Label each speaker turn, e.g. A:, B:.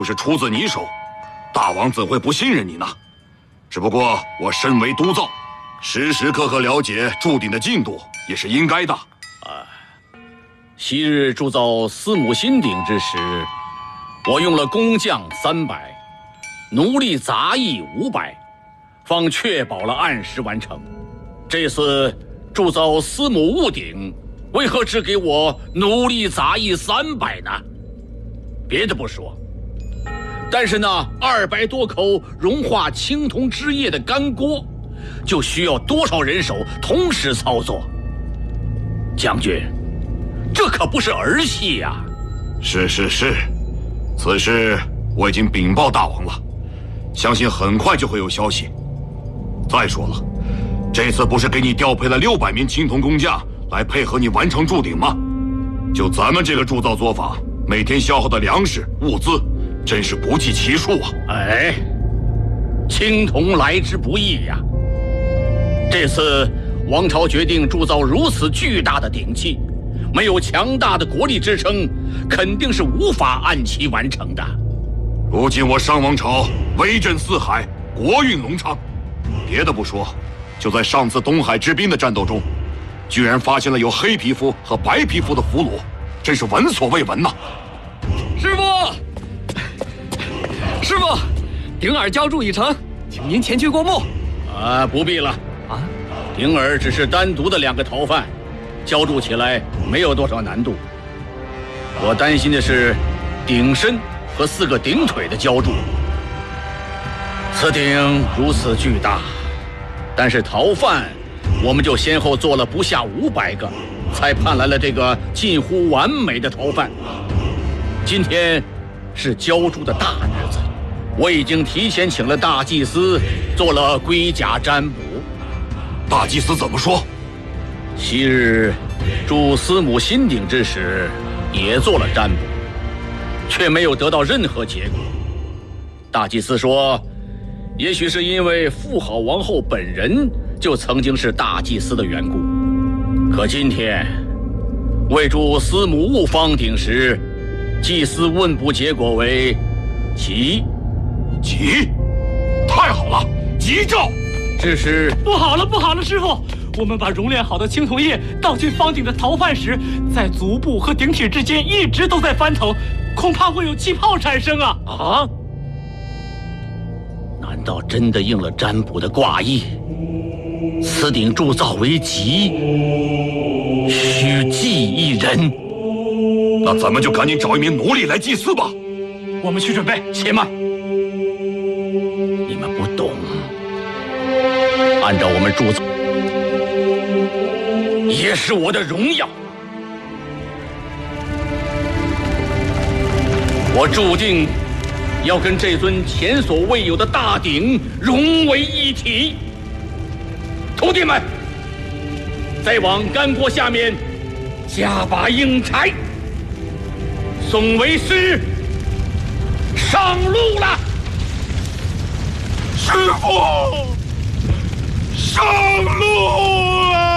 A: 不是出自你手，大王怎会不信任你呢？只不过我身为督造，时时刻刻了解铸鼎的进度也是应该的。
B: 昔日铸造司母新鼎之时，我用了工匠300，奴隶杂役500，方确保了按时完成。这次铸造司母戊鼎，为何只给我奴隶杂役300呢？别的不说，但是那200多口融化青铜汁液的干锅，就需要多少人手同时操作？将军，这可不是儿戏呀！
A: 是，此事我已经禀报大王了，相信很快就会有消息。再说了，这次不是给你调配了600名青铜工匠来配合你完成铸鼎吗？就咱们这个铸造作法，每天消耗的粮食物资真是不计其数啊！
B: 哎，青铜来之不易呀！这次王朝决定铸造如此巨大的鼎器，没有强大的国力支撑，肯定是无法按期完成的。
A: 如今我商王朝威震四海，国运隆昌，别的不说，就在上次东海之滨的战斗中，居然发现了有黑皮肤和白皮肤的俘虏，真是闻所未闻呐！
C: 师傅，鼎耳浇铸已成，请您前去过目。
B: 不必了。鼎耳只是单独的2个陶范，浇铸起来没有多少难度。我担心的是鼎身和4个鼎腿的浇铸。此鼎如此巨大，但是陶范我们就先后做了不下500个，才盼来了这个近乎完美的陶范。今天是浇铸的大日子，我已经提前请了大祭司做了龟甲占卜。
A: 大祭司怎么说？
B: 昔日铸司母新鼎之时，也做了占卜，却没有得到任何结果。大祭司说，也许是因为妇好王后本人就曾经是大祭司的缘故。可今天为铸司母戊方鼎时，祭司问卜结果为吉。
A: 太好了，吉兆！
B: 只是
C: 不好了，师傅，我们把熔炼好的青铜液倒进方鼎的陶范时，在足部和鼎体之间一直都在翻腾，恐怕会有气泡产生啊！
B: 难道真的应了占卜的卦意？此鼎铸造为吉，需祭一人。
A: 那咱们就赶紧找一名奴隶来祭祀吧。
C: 我们去准备。
B: 且慢，你们不懂。按照我们铸造，也是我的荣耀。我注定要跟这尊前所未有的大鼎融为一体。徒弟们，再往干锅下面加把硬柴，宋为师上路了。
A: 师傅，上路啊！